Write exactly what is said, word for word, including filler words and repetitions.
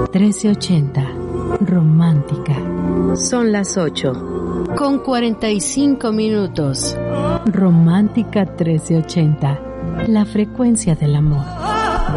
trece ochenta. Romántica. Son las ocho con cuarenta y cinco minutos. Romántica trece ochenta. La frecuencia del amor.